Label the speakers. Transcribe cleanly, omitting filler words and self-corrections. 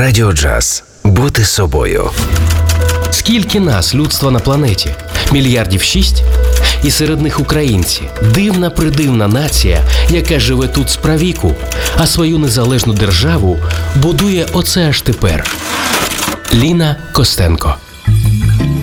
Speaker 1: Радіо Джаз. Бути собою.
Speaker 2: Скільки нас, людства на планеті? Мільярдів 6? І серед них українці. Дивна-придивна нація, яка живе тут справіку, а свою незалежну державу будує оце аж тепер. Ліна Костенко.